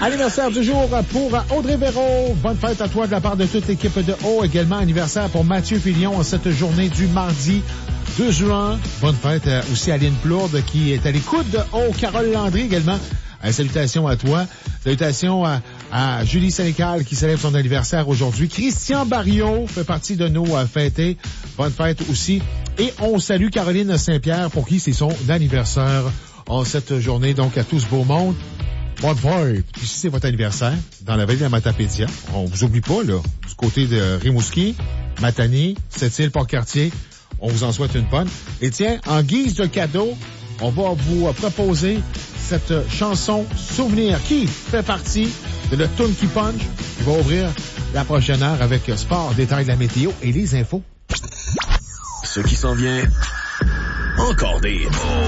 Anniversaire du jour pour Audrey Véro. Bonne fête à toi de la part de toute l'équipe de haut. Également anniversaire pour Mathieu Filion en cette journée du mardi 2 juin. Bonne fête aussi à Aline Plourde qui est à l'écoute de haut. Carole Landry également. Salutations à toi. Salutations à Julie Sénécal qui célèbre son anniversaire aujourd'hui. Christian Barriot fait partie de nos fêtés. Bonne fête aussi. Et on salue Caroline Saint-Pierre pour qui c'est son anniversaire en cette journée. Donc à tout ce beau monde. Bonne fête. Puis si c'est votre anniversaire, dans la vallée de la Matapédia, on vous oublie pas, là, du côté de Rimouski, Matane, Sept-Îles, Port-Cartier, on vous en souhaite une bonne. Et tiens, en guise de cadeau, on va vous proposer cette chanson Souvenir qui fait partie de le Tune qui Punch qui va ouvrir la prochaine heure avec sport, détails de la météo et les infos. Ce qui s'en vient, encore des